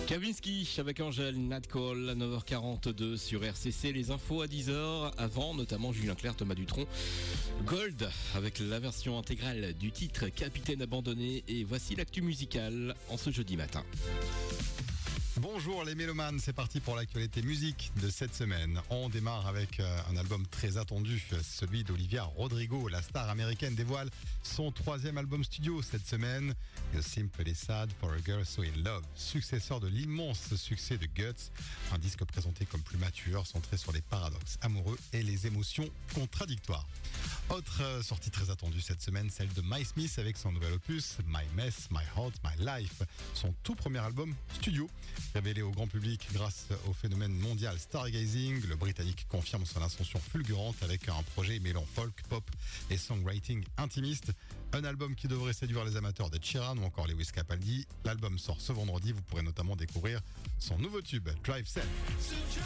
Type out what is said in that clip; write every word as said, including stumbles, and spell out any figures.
Kavinsky avec Angèle, Nat Cole à neuf heures quarante-deux sur R C C, les infos à dix heures, avant notamment Julien Clerc, Thomas Dutronc, Gold avec la version intégrale du titre Capitaine abandonné, et voici l'actu musicale en ce jeudi matin. Bonjour les mélomanes, c'est parti pour l'actualité musique de cette semaine. On démarre avec un album très attendu, celui d'Olivia Rodrigo. La star américaine dévoile son troisième album studio cette semaine, The Simple Sad for a Girl So In Love, successeur de l'immense succès de Guts, un disque présenté comme plus mature, centré sur les paradoxes amoureux et les émotions contradictoires. Autre sortie très attendue cette semaine, celle de Mike Smith avec son nouvel opus My Mess, My Heart, My Life, son tout premier album studio. Révélé au grand public grâce au phénomène mondial Stargazing, le Britannique confirme son ascension fulgurante avec un projet mêlant folk, pop et songwriting intimiste. Un album qui devrait séduire les amateurs de Sheeran ou encore Lewis Capaldi. L'album sort ce vendredi, vous pourrez notamment découvrir son nouveau tube, Drive Self.